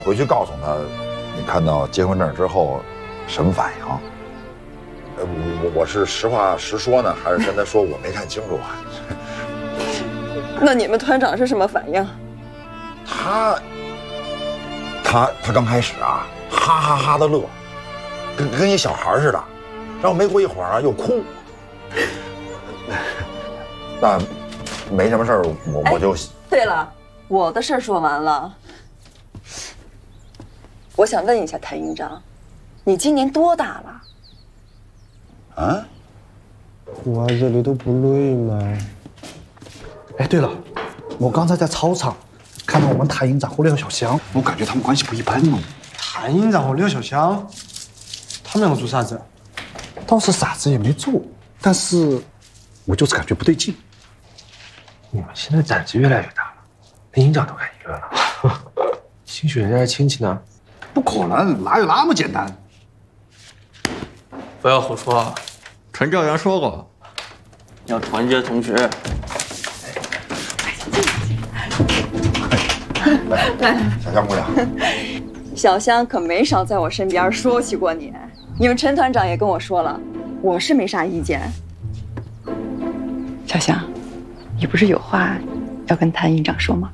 回去告诉他，你看到结婚证之后什么反应？我是实话实说呢，还是跟他说我没看清楚啊？ 那你们团长是什么反应？ 他刚开始啊，哈哈哈的乐，跟一小孩似的，然后没过一会儿啊又哭。那没什么事儿，我就。 对了，我的事儿说完了。我想问一下谭营长，你今年多大了？ 啊？ 活这里都不累吗？ 哎，对了，我刚才在操场看到我们谭营长和廖小香，我感觉他们关系不一般哦。 谭营长和廖小香，他们两个做啥子？ 倒是啥子也没做，但是我就是感觉不对劲。 你们现在胆子越来越大了，连营长都敢议论了，兴许人家是亲戚呢？ 不可能，哪有那么简单？ 不要胡说啊！陈教员说过，要团结同学。 来，小香姑娘， 小香可没少在我身边说起过你。你们陈团长也跟我说了，我是没啥意见。小香，你不是有话要跟谭营长说吗？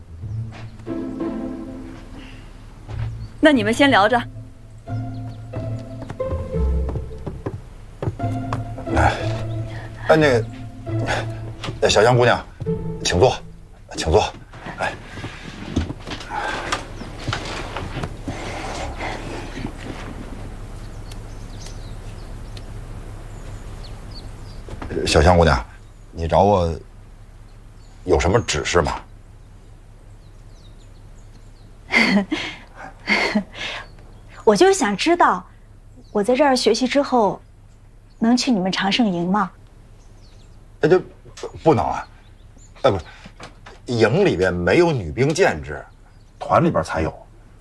那你们先聊着。 那个，小香姑娘，请坐，请坐。哎，小香姑娘，你找我有什么指示吗？ 我就是想知道，我在这儿学习之后，能去你们长盛营吗？ 这不能啊！不是，营里边没有女兵建制，团里边才有。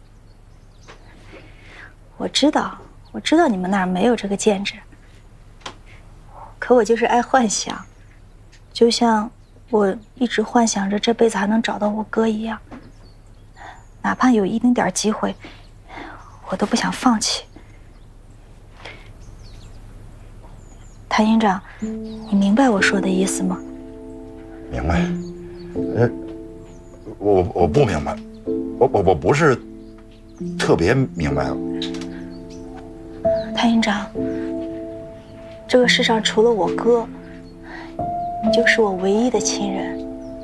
我知道你们那儿没有这个建制，可我就是爱幻想，就像我一直幻想着这辈子还能找到我哥一样，哪怕有一丁点机会，我都不想放弃。谭营长，你明白我说的意思吗？ 明白。我不明白，我不是特别明白。 谭营长，这个世上除了我哥，你就是我唯一的亲人。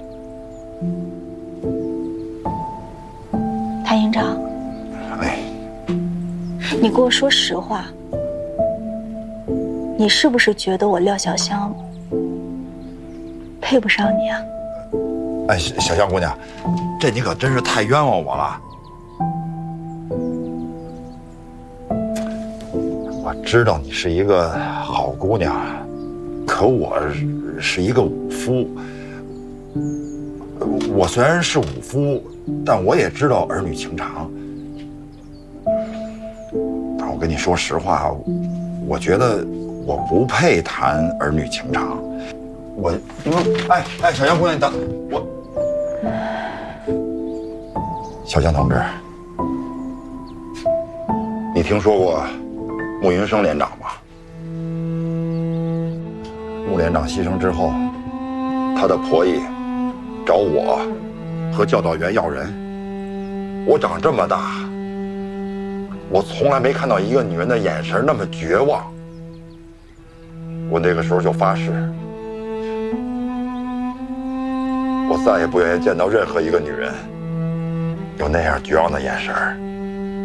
谭营长， 哎， 你给我说实话，你是不是觉得我廖小香配不上你啊？ 哎，小香姑娘，这你可真是太冤枉我了。我知道你是一个好姑娘，可我是一个武夫。我虽然是武夫，但我也知道儿女情长。但我跟你说实话，我觉得我不配谈儿女情长。哎，小香姑娘，你等我。小香同志，你听说过穆云生连长吗？穆连长牺牲之后，他的婆姨找我和教导员要人。我长这么大，我从来没看到一个女人的眼神那么绝望。我那个时候就发誓，我再也不愿意见到任何一个女人有那样绝望的眼神。